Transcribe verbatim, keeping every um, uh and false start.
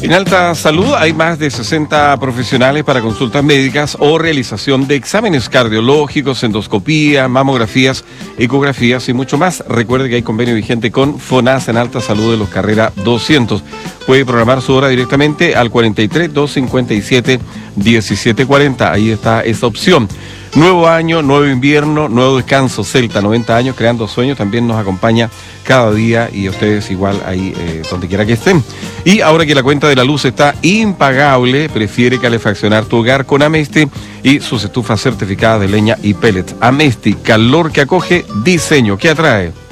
En Alta Salud hay más de sesenta profesionales para consultas médicas o realización de exámenes cardiológicos, endoscopía, mamografías, ecografías y mucho más. Recuerde que hay convenio vigente con FONASA en Alta Salud de los Carrera doscientos. Puede programar su hora directamente al cuarenta y tres, doscientos cincuenta y siete, diecisiete cuarenta. Ahí está esa opción. Nuevo año, nuevo invierno, nuevo descanso. Celta, noventa años, creando sueños, también nos acompaña cada día y ustedes igual ahí eh, donde quiera que estén. Y ahora que la cuenta de la luz está impagable, prefiere calefaccionar tu hogar con Amesti y sus estufas certificadas de leña y pellets. Amesti, calor que acoge, diseño que atrae.